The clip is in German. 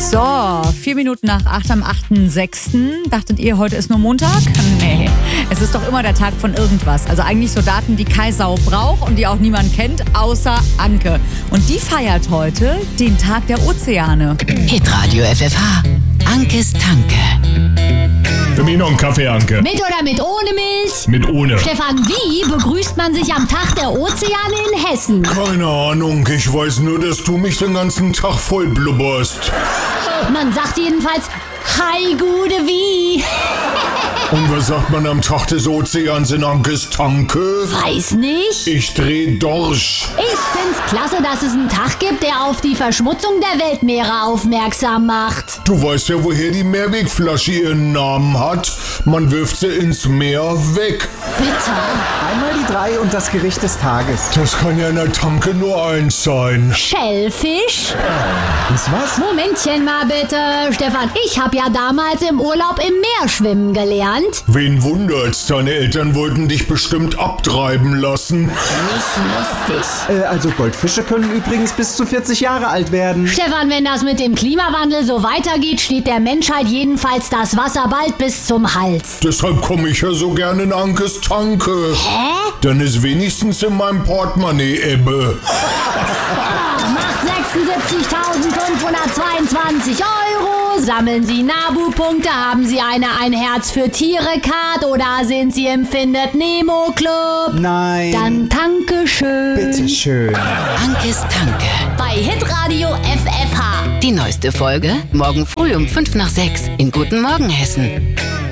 So, 4 Minuten nach 8 am 8.6. Dachtet ihr, heute ist nur Montag? Nee, es ist doch immer der Tag von irgendwas. Also eigentlich so Daten, die keine Sau braucht und die auch niemand kennt, außer Anke. Und die feiert heute den Tag der Ozeane. Hitradio FFH. Ankes Tanke. Für mich noch einen Kaffee, Anke. Mit oder mit ohne Milch? Mit ohne. Stefan, wie begrüßt man sich am Tag der Ozeane in Hessen? Keine Ahnung, ich weiß nur, dass du mich den ganzen Tag voll blubberst. Man sagt jedenfalls, hi Gude wie. Und was sagt man am Tag des Ozeans in Ankes Tanke? Weiß nicht. Ich dreh Dorsch. Ich find's klasse, dass es einen Tag gibt, der auf die Verschmutzung der Weltmeere aufmerksam macht. Du weißt ja, woher die Mehrwegflasche ihren Namen hat. Man wirft sie ins Meer weg. Bitte. Einmal die 3 und das Gericht des Tages. Das kann ja in der Tanke nur eins sein. Schellfisch? Ist was? Momentchen mal bitte. Stefan, ich habe ja damals im Urlaub im Meer schwimmen gelernt. Wen wundert's? Deine Eltern wollten dich bestimmt abtreiben lassen. Nicht lustig. Also Goldfische können übrigens bis zu 40 Jahre alt werden. Stefan, wenn das mit dem Klimawandel so weitergeht, steht der Menschheit jedenfalls das Wasser bald bis zum Hals. Deshalb komme ich ja so gerne in Ankes Tanke. Hä? Dann ist wenigstens in meinem Portemonnaie Ebbe. Macht 76.522 €. Sammeln Sie Nabu-Punkte, haben Sie eine Ein Herz für Tiere-Card oder sind Sie im Findet Nemo Club? Nein. Dann danke schön. Bitteschön. Ankes Tanke. Bei Hitradio FFH. Die neueste Folge morgen früh um 5 nach 6 in Guten Morgen Hessen.